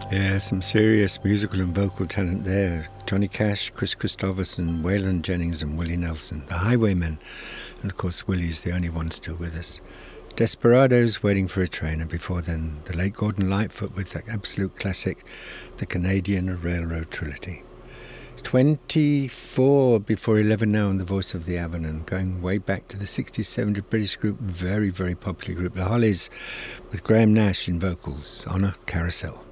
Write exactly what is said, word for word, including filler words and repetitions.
Yeah, some serious musical and vocal talent there. Johnny Cash, Chris Christopherson, Waylon Jennings and Willie Nelson, the Highwaymen. And of course Willie's the only one still with us. Desperados, Waiting for a Train, and before then the late Gordon Lightfoot with that absolute classic, The Canadian Railroad Trilogy. twenty-four before eleven now on The Voice of the Avon, going way back to the sixties, seventies British group, very, very popular group, The Hollies, with Graham Nash in vocals on a carousel.